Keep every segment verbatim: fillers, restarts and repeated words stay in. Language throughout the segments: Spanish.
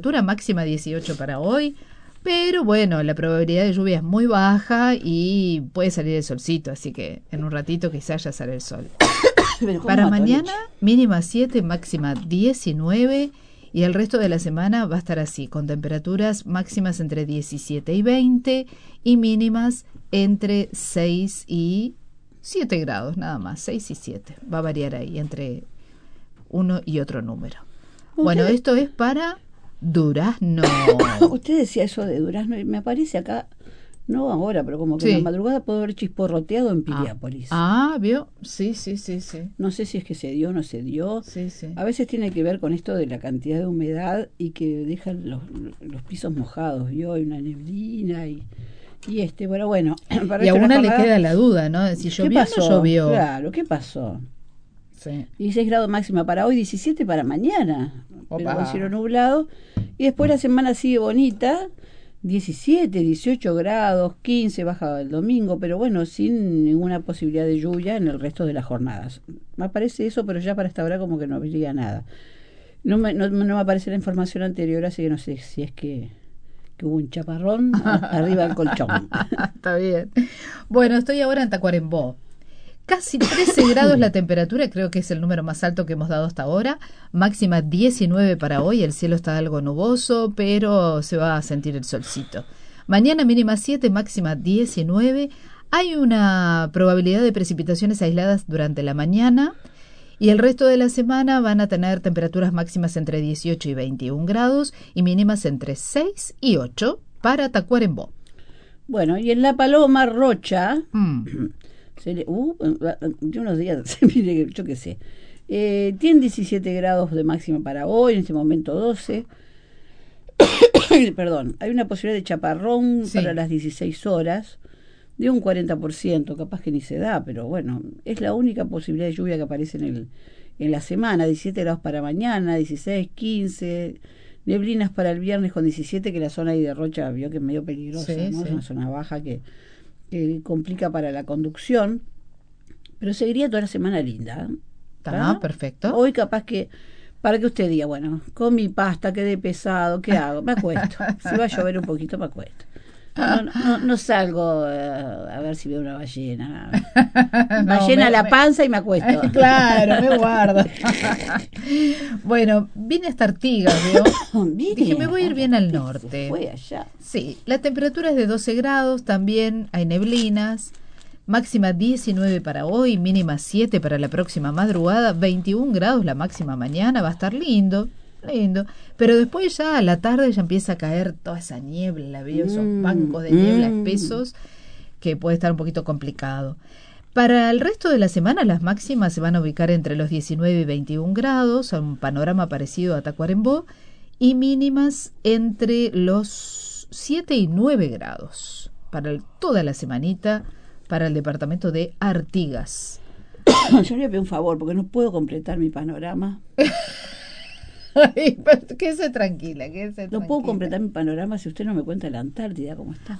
temperatura máxima dieciocho para hoy, pero bueno, la probabilidad de lluvia es muy baja y puede salir el solcito, así que en un ratito quizás ya sale el sol. Para mañana, mínima siete, máxima diecinueve, y el resto de la semana va a estar así, con temperaturas máximas entre diecisiete y veinte y mínimas entre seis y siete grados, nada más, seis y siete. Va a variar ahí entre uno y otro número. ¿Usted? Bueno, esto es para Durazno. Usted decía eso de Durazno y me aparece acá, no ahora, pero como que sí. en la madrugada puedo haber chisporroteado en Piriápolis. Ah, ah, ¿vio? Sí, sí, sí, sí. No sé si es que se dio o no se dio. Sí, sí. A veces tiene que ver con esto de la cantidad de humedad y que dejan los, los pisos mojados, ¿vio? Hay una neblina y... Y este, bueno, bueno. Para y a una le queda la duda, ¿no? Si llovió o no llovió. Claro, ¿qué pasó? Sí. dieciséis grados máxima para hoy, diecisiete para mañana. Opa. Pero con cielo nublado. Y después la semana sigue bonita. diecisiete, dieciocho grados, quince baja el domingo, pero bueno, sin ninguna posibilidad de lluvia en el resto de las jornadas. Me aparece eso, pero ya para esta hora como que no habría nada. No me, no, no me aparece la información anterior, así que no sé si es que... que hubo un chaparrón arriba del colchón. Está bien. Bueno, estoy ahora en Tacuarembó. Casi trece grados la temperatura, creo que es el número más alto que hemos dado hasta ahora. Máxima diecinueve para hoy, el cielo está algo nuboso, pero se va a sentir el solcito. Mañana mínima siete, máxima diecinueve. Hay una probabilidad de precipitaciones aisladas durante la mañana. Y el resto de la semana van a tener temperaturas máximas entre dieciocho y veintiún grados y mínimas entre seis y ocho para Tacuarembó. Bueno, y en La Paloma, Rocha, mm. se le, uh, de unos días, mire, yo qué sé, eh, tiene diecisiete grados de máxima para hoy, en este momento doce. Perdón, hay una posibilidad de chaparrón sí. para las dieciséis horas. De un cuarenta por ciento, capaz que ni se da, pero bueno, es la única posibilidad de lluvia que aparece en el en la semana. Diecisiete grados para mañana, dieciséis, quince, neblinas para el viernes con diecisiete, que la zona ahí de Rocha vio que es medio peligrosa, sí, ¿no? Sí. Es una zona baja que, que complica para la conducción, pero seguiría toda la semana linda. Está perfecto. Hoy capaz que, para que usted diga, bueno, con mi pasta quedé pesado, ¿qué hago? Me acuesto. Si va a llover un poquito, me acuesto. No, no, no salgo uh, a ver si veo una ballena. No, ballena me, a la me, panza y me acuesto. Claro, me guardo. Bueno, vine hasta Artigas, ¿vio? Dije, me voy a ir bien al norte. Fue allá. Sí, la temperatura es de doce grados, también hay neblinas. Máxima diecinueve para hoy, mínima siete para la próxima madrugada, veintiún grados la máxima mañana, va a estar lindo. Lindo, pero después ya a la tarde ya empieza a caer toda esa niebla, ¿vio? Esos mm, bancos de niebla mm. espesos que puede estar un poquito complicado. Para el resto de la semana las máximas se van a ubicar entre los diecinueve y veintiún grados, un panorama parecido a Tacuarembó, y mínimas entre los siete y nueve grados para el, toda la semanita para el departamento de Artigas. Yo le pido un favor porque no puedo completar mi panorama. Ay, pero quédese tranquila, quédese tranquila. No puedo completar mi panorama si usted no me cuenta la Antártida cómo está.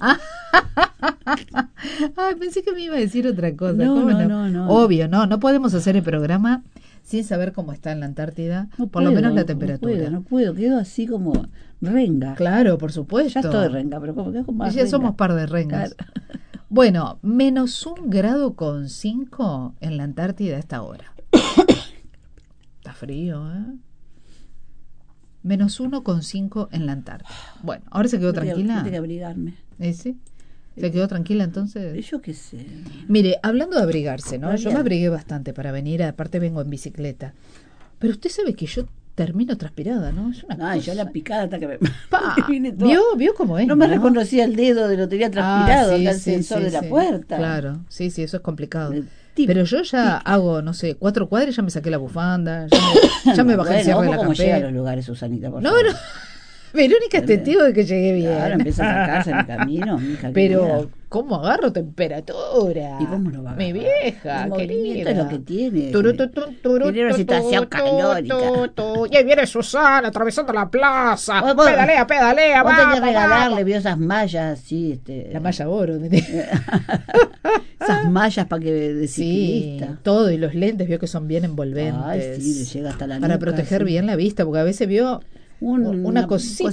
Ay, pensé que me iba a decir otra cosa. No, ¿Cómo no, no? no, no. Obvio, no, no podemos hacer el programa sin saber cómo está en la Antártida, No por puedo, lo menos la temperatura. No puedo, no puedo, quedo así como renga. Claro, por supuesto. Ya estoy renga, pero como quedo como más Ya renga. somos par de rengas. Claro. Bueno, menos un grado con cinco en la Antártida a esta hora. Está frío, ¿eh? Menos uno con cinco en la Antártida. Bueno, ahora se quedó Tengo que- tranquila. Tengo que abrigarme. ¿Eh, sí? ¿Se quedó tranquila entonces? Yo qué sé. Mire, hablando de abrigarse, ¿no? Ah, Yo bien. me abrigué bastante para venir, aparte vengo en bicicleta. Pero usted sabe que yo termino transpirada, ¿no? Es una Ay, cosa... yo la picada hasta que me... Pa, vine toda- ¿Vio? ¿Vio cómo es? No me reconocía el dedo de lo tenía transpirado, Ah, sí, acá el sí, sensor sí, de la sí. puerta. Claro, sí, sí, eso es complicado. El tip, Pero yo ya tic. hago, no sé, cuatro cuadras y ya me saqué la bufanda, ya me, ya me bajé el Bueno, cierre de ojo la cómo llega a los campera. lugares, Susanita, por No, favor. no. Verónica es testigo de que llegué bien. Claro, empieza a sacarse en el camino, mija. Pero, querida. ¿cómo agarro temperatura? ¿Y cómo no va a Mi agarrar? vieja, El movimiento querida. es lo que tiene. Turu, tu, tu, turu, Tiene una tu, situación tu, calórica. tu, tu. Y ahí viene Susana atravesando la plaza. Vos- vos- Pedalea, pedalea, Vos tenés vamos, que regalarle, vamos. vio esas mallas así, este. La malla oro. Esas mallas para que de Sí, ciclista. todo, y los lentes, vio que son bien envolventes. Ay, sí, le llega hasta la para nuca, proteger sí. bien la vista, porque a veces vio Un- una, una cosita,